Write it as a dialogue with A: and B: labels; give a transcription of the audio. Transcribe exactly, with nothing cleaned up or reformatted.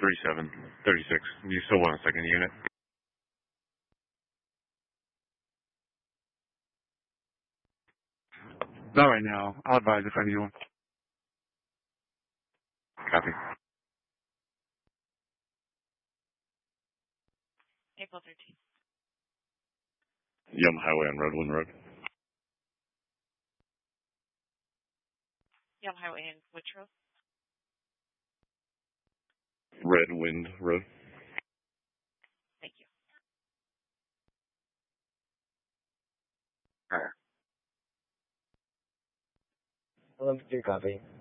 A: thirty-seven, thirty-six. Do you still want a second unit?
B: Not right now. I'll advise if I need one.
A: Copy.
C: April thirteenth.
A: Yum Highway on Redwood Road.
C: Yum Highway in which road?
A: Red Wind Road.
C: Thank you.
D: eleven fifty, copy.